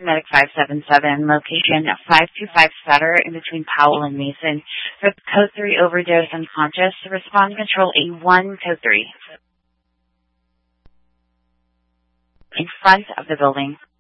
Medic 577, location 525 Sutter in between Powell and Mason. For code 3 overdose unconscious, respond control A1 code 3. In front of the building.